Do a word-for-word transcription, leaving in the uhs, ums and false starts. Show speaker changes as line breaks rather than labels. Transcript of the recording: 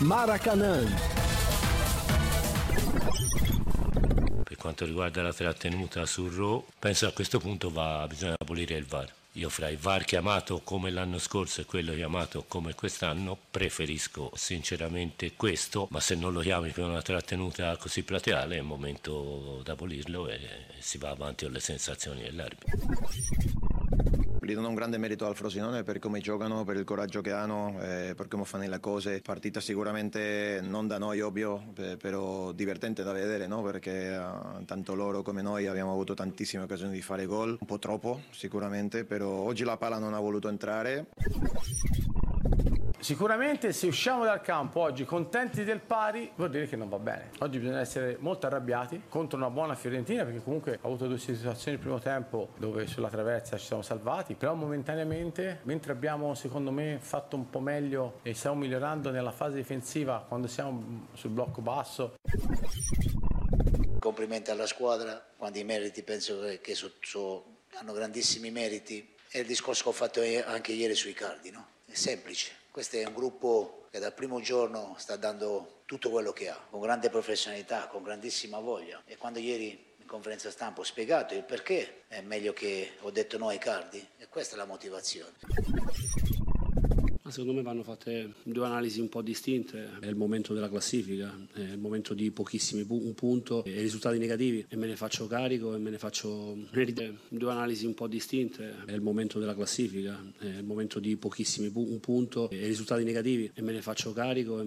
Maracanã.
Per quanto riguarda la trattenuta sul Raw, penso a questo punto va, bisogna abolire il V A R. Io fra il V A R chiamato come l'anno scorso e quello chiamato come quest'anno preferisco sinceramente questo, ma se non lo chiami per una trattenuta così plateale è il momento di abolirlo e si va avanti con le sensazioni dell'arbitro.
Gli do un grande merito al Frosinone per come giocano, per il coraggio che hanno, eh, per come fanno le cose. Partita sicuramente non da noi ovvio, eh, però divertente da vedere, no? Perché eh, tanto loro come noi abbiamo avuto tantissime occasioni di fare gol, un po' troppo sicuramente, però oggi la palla non ha voluto entrare.
Sicuramente se usciamo dal campo oggi contenti del pari vuol dire che non va bene. Oggi bisogna essere molto arrabbiati contro una buona Fiorentina, perché comunque ha avuto due situazioni nel primo tempo dove sulla traversa ci siamo salvati, però momentaneamente, mentre abbiamo secondo me fatto un po' meglio e stiamo migliorando nella fase difensiva quando siamo sul blocco basso.
Complimenti alla squadra, quando i meriti penso che, che so, so, hanno grandissimi meriti. È il discorso che ho fatto anche ieri sui Cardi, no? È semplice. Questo è un gruppo che dal primo giorno sta dando tutto quello che ha, con grande professionalità, con grandissima voglia. E quando ieri in conferenza stampa ho spiegato il perché è meglio che ho detto no ai Cardi, e questa è la motivazione.
Secondo me vanno fatte due analisi un po' distinte. È il momento della classifica, è il momento di pochissimi pu- un punto e risultati negativi, e me ne faccio carico e me ne faccio due analisi un po' distinte. È il momento della classifica, è il momento di pochissimi pu- un punto e risultati negativi, e me ne faccio carico.